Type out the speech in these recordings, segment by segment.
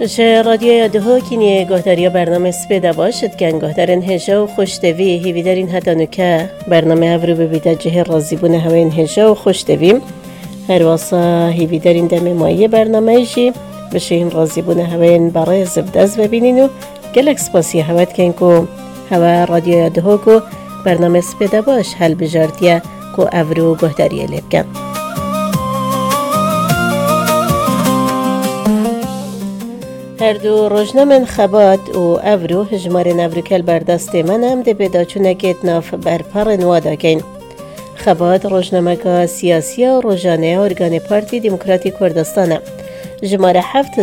شه رادیو یاده کنیه گهداریا برنامه سپیده باشد که گهدارن هجا و خوشتوی هیوی دارین حتی نکه برنامه افرو ببیده جه رازی بونه همین هجا و خوشتویم هر واسه هیوی دارین دم مایه برنامه ایشی بشه این رازی بونه همین برای زبدز ببینین و گلک سپاسی هوت کن که هوا رادیو یاده کو برنامه سپیده باش حل بجارتیه که افرو گهداریه لیب کن. هر دو روزنامه خبات و افرو هجمار نفرکل بردست من هم ده پیدا چونه کت ناف برپر نوادا کن. خبات روزنامه که سیاسی و روزانه ارگان پارتی دموکراتی کردستانه. جماره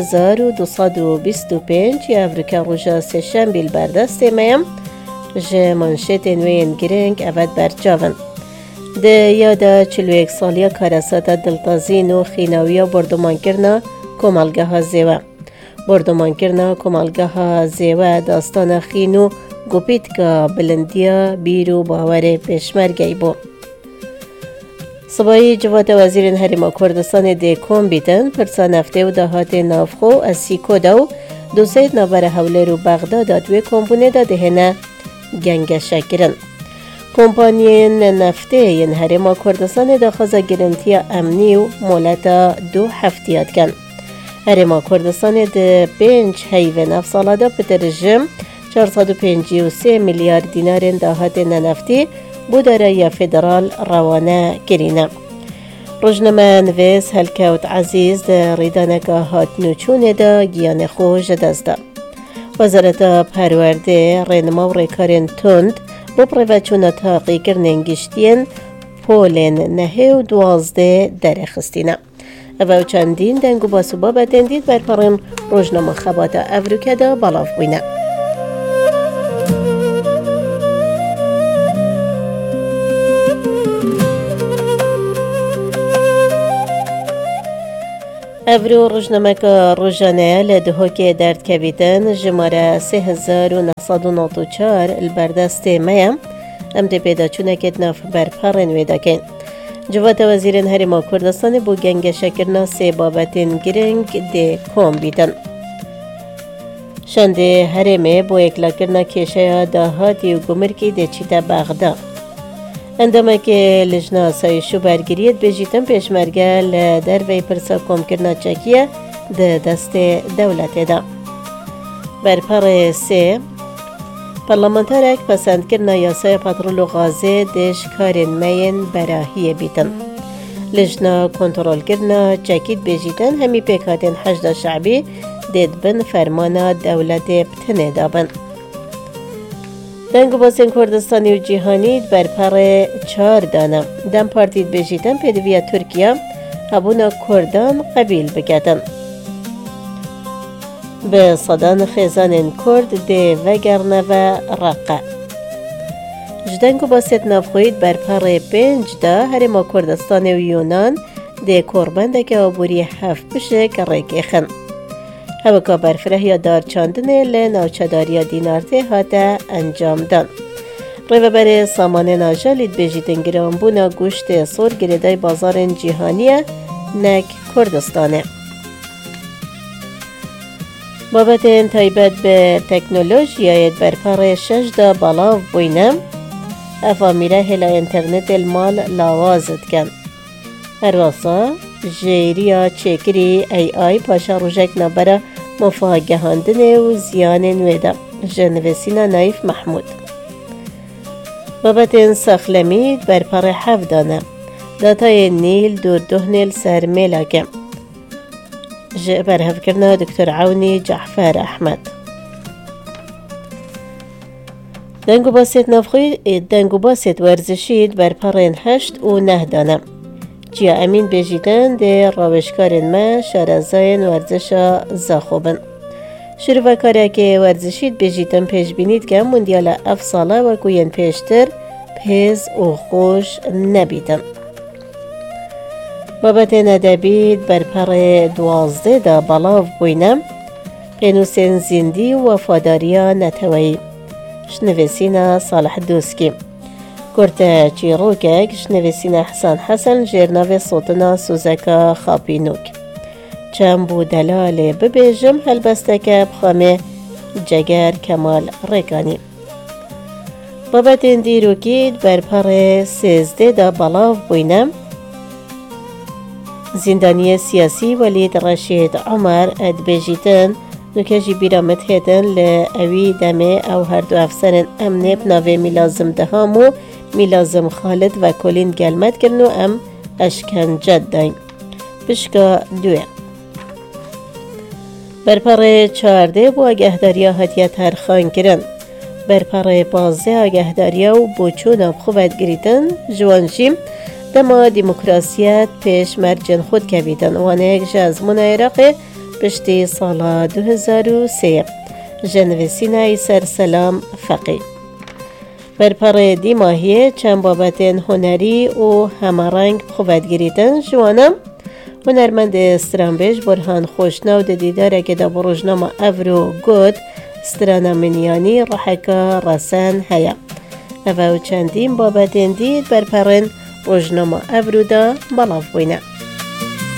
7225 یا افریکا روزا سشن بیل بردست میم جه منشت نوین گرنگ اود برچاون. ده یادا 41 سالیا کارسات دلتازین و خیناوی و بردمان کرنا کمالگه ها زیوه. بردمان کرنا کمالگه ها زیوه داستان خینو گوپیت که بلندیا بیرو باور پیشمرگی بو. صبایی جواد وزیر حریم کردستان دیکوم بیدن پرسا نفته و دهات نافخو از سیکو دو دو سید نابر حوله رو بغداد دوی کمپونه دا دهنه گنگ شکرن. کمپانی نفته ین حریم کردستان دا خوزا گرنتی امنی و مولتا 2 هفتیات کن. حریم کردستان دا 5 حیوان افسالا دا پترجم 453 میلیارد دینار دهات نفتی بوداره یا فدرال روانه کرینه. روزنامه نویس هلکوت عزیز ده ریدانگه هات نوچونه ده گیان خوش دزده. وزارت پرورده رنما و ریکارن تند با پروچونه تاقی کرننگشتین پولین نهه و 12 درخستینه. او چندین دنگو باسو بابا دندید برپرین روزنامه خبات افریقا ده بالاف بینه. افرو روزنامه که روزانه لدهو که درد کبیدن جماره 3994 البردست میم امده پیدا چونه کت ناف برپرن ویدا کن. جواد وزیر حریم کردستان بو گنگ شکرنا سه بابتین گرنگ ده کوم بیدن. شنده حریمه بو اکلا کرنا کشه داهاتی و گمرکی ده چیتا بغدا. اندامه که لجنه سایشو برگیریت بجیتن پیشمرگه لدر وی پرسا کم کرنا چکیه ده دست دولت ده. برپر 3 پارلمانترک پسند کرنا یاسای پترول و غازه دش کارین مین براهیه بیتن. لجنه کنترول کرنا چکید بجیتن همی پیکاتین حشد شعبی دید بن فرمان دولت بتنه دابن. دنگو باسن کردستانی و جیهانی برپر 4 دانه دم پارتید بجیتن پیدویا ترکیه هبونا کردان قبیل بگدن. به صدان خیزان کرد ده وگرنه و رقه. جدنگو باسد نفخوید برپر 5 ده حریم کردستان و یونان ده کربنده که عبوری 7 بشه که ریکیخن. هوا که برفره یا دار چاندنه لناوچداری دینارته هاته انجام دان. روی بر سامان ناجالید بجیدن گرام بونا گوشت سور گریدای بازار جیهانیه نک کردستانه. بابت تایبت به تکنولوژیای برپر 6 دا بالاو بوینم افامیره هلا انترنت المال لاوازد کن. هر واسه جیریا چکری ای پاشا روژک نبرا مفاگهاندن و زیان نویده جنوسینا نایف محمود. بابت ساخلمید برپر 7 دانه داتای نیل دور دهنل سر میلاکم برهف کرنا دکتر عونی جعفر احمد. دنگو باسید نفخوی دنگو باسید ورزشید برپر 8 و 9 دانه جیا امین بجیدن ده روشکارن ما شارزاین ورزش زاخوبن. شروع کاری که ورزشید بجیدن پیش بینید که موندیال افساله و کوین پیشتر پیز و خوش نبیدن. بابت ندبید برپر 12 دا بالاو بوینم قینوسین زندی و وفاداریا نتوی شنوسینا صالح دوسکی. کرده چیروکک شنوسینا حسن جرناوی صوتنا سوزکا خاپینوک. چند بو دلال ببیجم هلبسته بخامه جگر کمال ریگانی. بابت دیروگید بر پر 13 دا بلاو بوینم زندانی سیاسی ولید رشید عمر ادبیجیتن نوکجی بیرامت هیدن لأوی دمه او هر دو افسر امنه بناوه میلازم دهامو میلازم خالد و کلین گلمت کرنو ام اشکنجد داین. بشکا دوه برپر 14 بو آگهداریا هدیه ترخان کرن. برپر 15 آگهداریا و بوچون بخوبت گریدن جوانجیم دما دموکراسیت پیش مرجن خود کبیدن وانه یک جازمون عراق پشتی سال 2003 جنویسینای سرسلام فقی. برپر دی ماهیه چند بابتین هنری و همارنگ بخوبت گریدن جوانم هنرمند استرانبیج برهان خوشناو ده دیداره که دا بروجنامه افرو گود استرانامنیانی رحکا رسن هیا او چندین بابتین دید برپرن روجنامه افرو دا بلاف بوینه.